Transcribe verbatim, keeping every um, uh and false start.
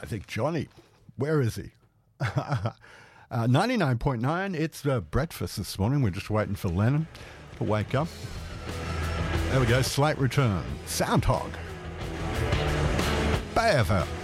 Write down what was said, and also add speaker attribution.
Speaker 1: I think Johnny, where is he? uh, ninety-nine point nine, it's uh, breakfast this morning. We're just waiting for Lennon to wake up. There we go, Slate return. Soundhog. Bay F M.